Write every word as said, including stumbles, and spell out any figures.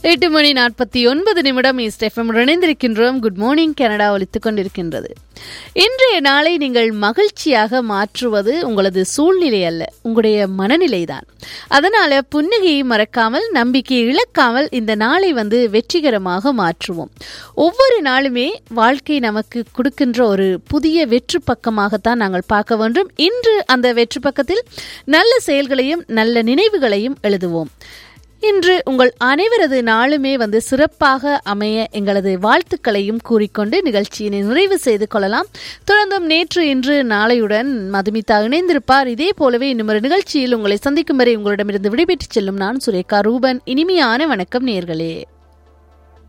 எட்டு மணி நாற்பத்தி ஒன்பது நிமிடம் ஈஸ்ட் எஃப்எம் இணைந்திருக்கின்றோம். குட் மார்னிங் கனடா ஒலித்துக் கொண்டிருக்கின்றது. இன்றைய நாளை நீங்கள் மகிழ்ச்சியாக மாற்றுவது உங்களது சூழ்நிலை அல்ல, உங்களுடைய மனநிலைதான். அதனால புன்னகையை மறக்காமல், நம்பிக்கையை இழக்காமல் இந்த நாளை வந்து வெற்றிகரமாக மாற்றுவோம். ஒவ்வொரு நாளுமே வாழ்க்கை நமக்கு கொடுக்கின்ற ஒரு புதிய வெற்று பக்கமாகத்தான் நாங்கள் பார்க்க வேண்டும். இன்று அந்த வெற்று பக்கத்தில் நல்ல செயல்களையும் நல்ல நினைவுகளையும் எழுதுவோம். இன்று உங்கள் அனைவரது நாளுமே வந்து சிறப்பாக அமைய எங்களது வாழ்த்துக்களையும் கூறிக்கொண்டு நிகழ்ச்சியினை நிறைவு செய்து கொள்ளலாம். தொடர்ந்தும் நேற்று இன்று நாளையுடன் மதுமிதா இணைந்திருப்பார். இதே போலவே இன்னும் ஒரு நிகழ்ச்சியில் உங்களை சந்திக்கும் வரை உங்களிடமிருந்து விடைபெற்று செல்லும் நான் சுரேகா ரூபன். இனிமையான வணக்கம் நேயர்களே.